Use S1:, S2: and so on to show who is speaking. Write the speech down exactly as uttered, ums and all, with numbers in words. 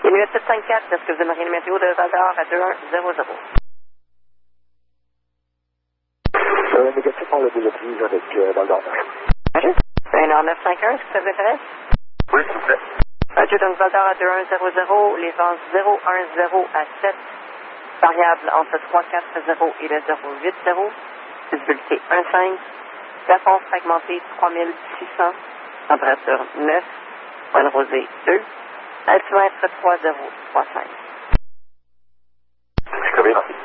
S1: Inuit sept cinq quatre, est-ce que vous aimeriez le météo de Val-d'Or à deux un zéro zéro?
S2: Euh, négatif, on l'a déjà prise avec euh, Val-d'Or.
S1: OK. un nord neuf cinq un, est-ce que ça vous intéresse?
S2: Oui, s'il vous plaît.
S1: OK, donc Val-d'Or à deux un zéro zéro, les vents zéro un zéro à sept, variable entre trois quatre zéro et le zéro huit zéro, visibilité un cinq, plafond fragmenté trois mille six cents, température neuf, pointe rosée deux, altimètre trois zéro trois cinq.
S2: Très bien.